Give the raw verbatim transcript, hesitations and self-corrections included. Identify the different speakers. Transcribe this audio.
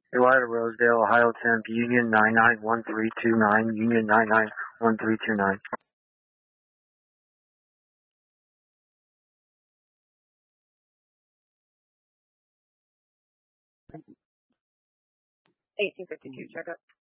Speaker 1: Haywire, Rosedale, Ohio temp, Union nine nine one three two nine, Union nine nine one three two nine.
Speaker 2: eighteen fifty-two, check up.